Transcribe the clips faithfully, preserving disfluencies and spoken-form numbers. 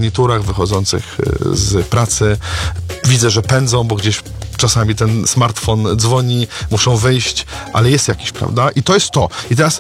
garniturach wychodzących z pracy. Widzę, że pędzą, bo gdzieś czasami ten smartfon dzwoni, muszą wyjść, ale jest jakiś, prawda? I to jest to. I teraz,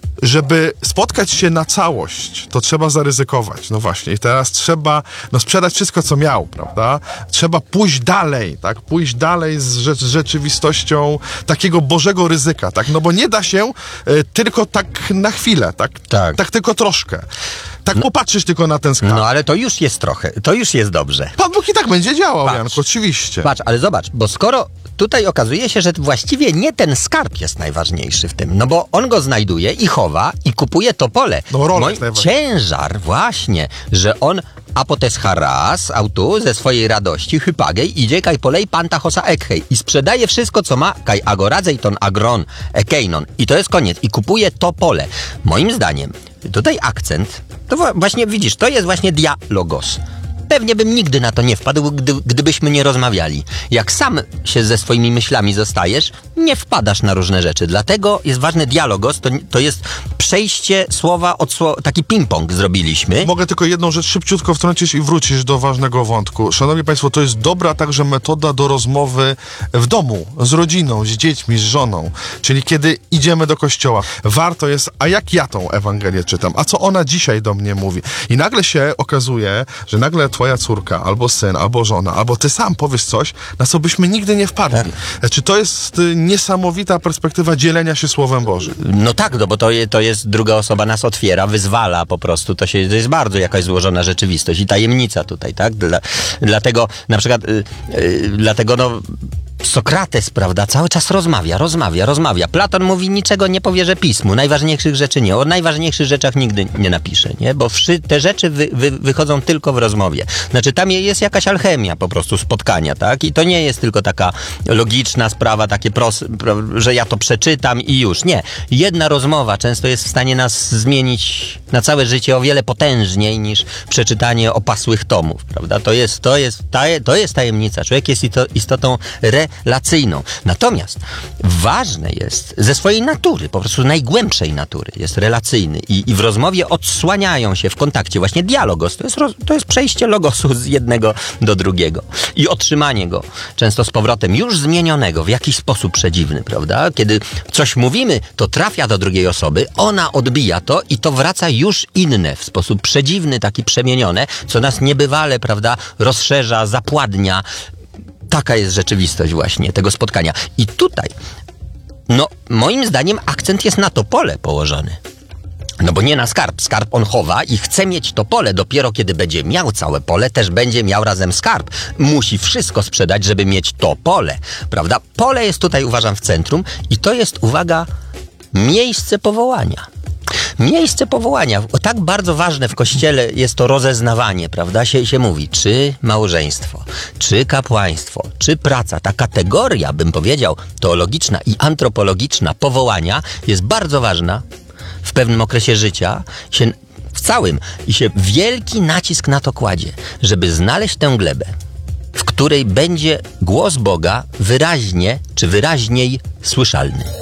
żeby spotkać się na całość, to trzeba zaryzykować. No właśnie. I teraz trzeba no, sprzedać wszystko, co miał, prawda? Trzeba pójść dalej, tak? Pójść dalej z, rzecz, z rzeczywistością takiego bożego ryzyka, tak? No bo nie da się y, tylko tak na chwilę, tak? Tak. Tak tylko troszkę. Tak no, popatrzysz tylko na ten skarb. No ale to już jest trochę, to już jest dobrze. Pan Bóg i tak będzie działał, Patrz. Janku, oczywiście. Patrz, ale zobacz, bo skoro tutaj okazuje się, że właściwie nie ten skarb jest najważniejszy w tym, no bo on go znajduje i chowa i kupuje to pole. No, rolę Moi, jest najważniejsza. ciężar właśnie, że on apotes haras autu ze swojej radości hypagej idzie kaj polej panta hosa ekhej i sprzedaje wszystko, co ma kaj agoradzej ton agron ekeinon i to jest koniec i kupuje to pole. Moim zdaniem tutaj akcent, to właśnie widzisz, to jest właśnie dialogos. Pewnie bym nigdy na to nie wpadł, gdy, gdybyśmy nie rozmawiali. Jak sam się ze swoimi myślami zostajesz, nie wpadasz na różne rzeczy. Dlatego jest ważny dialogos, to, to jest przejście słowa od słowa, taki ping-pong zrobiliśmy. Mogę tylko jedną rzecz szybciutko wtrącić i wrócić do ważnego wątku. Szanowni Państwo, to jest dobra także metoda do rozmowy w domu, z rodziną, z dziećmi, z żoną. Czyli kiedy idziemy do kościoła, warto jest, a jak ja tą Ewangelię czytam, a co ona dzisiaj do mnie mówi. I nagle się okazuje, że nagle twoja córka, albo syn, albo żona, albo ty sam powiesz coś, na co byśmy nigdy nie wpadli. Znaczy, to jest y, niesamowita perspektywa dzielenia się Słowem Bożym. No tak, no bo to, je, to jest druga osoba nas otwiera, wyzwala po prostu. To, się, to jest bardzo jakaś złożona rzeczywistość i tajemnica tutaj, tak? Dla, dlatego na przykład, y, y, dlatego no Sokrates, prawda, cały czas rozmawia, rozmawia, rozmawia. Platon mówi, niczego nie powierzę pismu, najważniejszych rzeczy nie. O najważniejszych rzeczach nigdy nie napisze, nie? Bo wszy, te rzeczy wy, wy, wychodzą tylko w rozmowie. Znaczy tam jest jakaś alchemia po prostu spotkania, tak? I to nie jest tylko taka logiczna sprawa, takie proste, że ja to przeczytam i już. Nie. Jedna rozmowa często jest w stanie nas zmienić na całe życie o wiele potężniej niż przeczytanie opasłych tomów, prawda? To jest, to jest, to jest tajemnica. Człowiek jest istotą relacyjną. Natomiast ważne jest ze swojej natury, po prostu najgłębszej natury, jest relacyjny i, i w rozmowie odsłaniają się w kontakcie właśnie dialogos. To jest, roz, to jest przejście logosu z jednego do drugiego i otrzymanie go często z powrotem już zmienionego w jakiś sposób przedziwny, prawda? Kiedy coś mówimy, to trafia do drugiej osoby, ona odbija to i to wraca już inne w sposób przedziwny, taki przemienione, co nas niebywale, prawda, rozszerza, zapładnia. Taka jest rzeczywistość właśnie tego spotkania. I tutaj, no moim zdaniem akcent jest na to pole położony. No bo nie na skarb. Skarb on chowa i chce mieć to pole. Dopiero kiedy będzie miał całe pole, też będzie miał razem skarb. Musi wszystko sprzedać, żeby mieć to pole. Prawda? Pole jest tutaj, uważam, w centrum i to jest, uwaga, miejsce powołania. Miejsce powołania. Tak bardzo ważne w Kościele jest to rozeznawanie, prawda? Się, się mówi, czy małżeństwo, czy kapłaństwo, czy praca. Ta kategoria, bym powiedział, teologiczna i antropologiczna powołania jest bardzo ważna w pewnym okresie życia, się w całym i się wielki nacisk na to kładzie, żeby znaleźć tę glebę, w której będzie głos Boga wyraźnie czy wyraźniej słyszalny.